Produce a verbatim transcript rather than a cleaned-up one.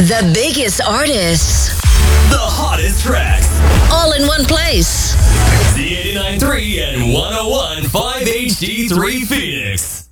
The biggest artists. The hottest tracks. All in one place. Z eighty-nine point three and one oh one point five H D three Phoenix.